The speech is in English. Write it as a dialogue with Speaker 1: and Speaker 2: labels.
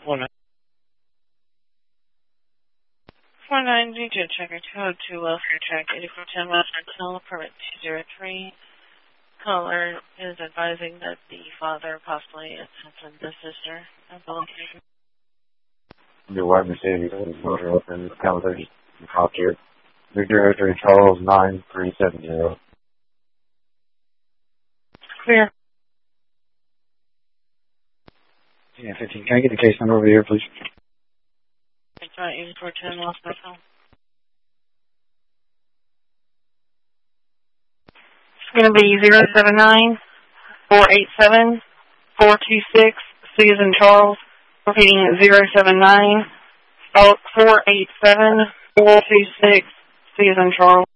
Speaker 1: 490 to checker 202 welfare track 8410 West Hotel, permit 203. Caller is advising that the father possibly attempted the sister of the location.
Speaker 2: Your white Mercedes motor open, calendar just popped here. Victor 03 Charles 9370.
Speaker 1: Clear.
Speaker 2: Yeah, 15. Can I get the case number over here, please?
Speaker 1: It's 8410 West Hotel. It's going to be 079-487-426, C as in Charles. Repeating 079-487-426, C as in Charles.